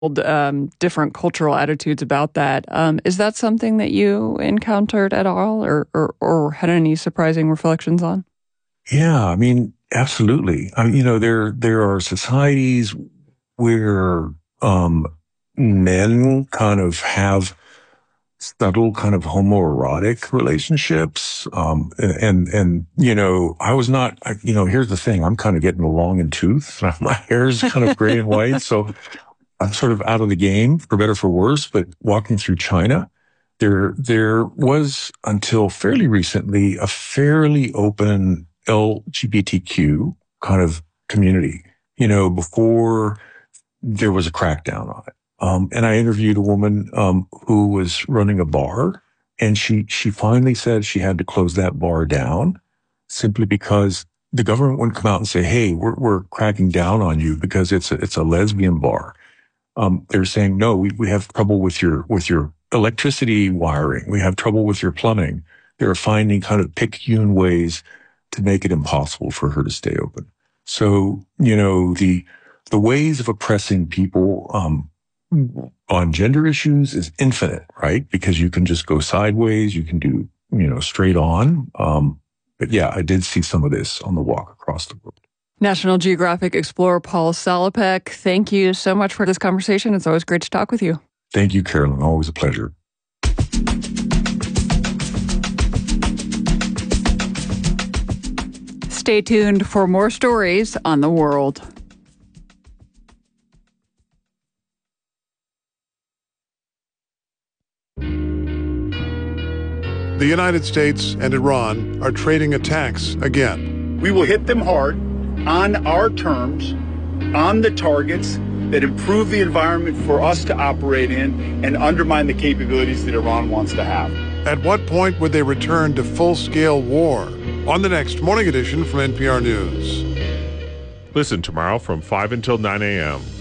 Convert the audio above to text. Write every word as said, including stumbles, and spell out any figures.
um, different cultural attitudes about that. Um, is that something that you encountered at all or, or, or had any surprising reflections on? Yeah, I mean, absolutely. I mean, you know, there there are societies where um, men kind of have subtle kind of homoerotic relationships. Um, and, and, you know, I was not, I, you know, here's the thing. I'm kind of getting long in tooth. My hair is kind of gray and white. So I'm sort of out of the game for better or for worse, but walking through China, there, there was until fairly recently a fairly open L G B T Q kind of community, you know, before there was a crackdown on it. Um, and I interviewed a woman um, who was running a bar, and she she finally said she had to close that bar down simply because the government wouldn't come out and say, "Hey, we're we're cracking down on you because it's a, it's a lesbian bar." Um, they're saying, "No, we we have trouble with your with your electricity wiring. We have trouble with your plumbing." They're finding kind of picayune ways to make it impossible for her to stay open. So, you know, the the ways of oppressing people um, on gender issues is infinite, right? Because you can just go sideways, you can do, you know, straight on. Um, but yeah, I did see some of this on the walk across the world. National Geographic explorer Paul Salopek, thank you so much for this conversation. It's always great to talk with you. Thank you, Carolyn. Always a pleasure. Stay tuned for more stories on the world. The United States and Iran are trading attacks again. We will hit them hard on our terms, on the targets that improve the environment for us to operate in and undermine the capabilities that Iran wants to have. At what point would they return to full-scale war? On the next Morning Edition from N P R News. Listen tomorrow from five until nine a.m.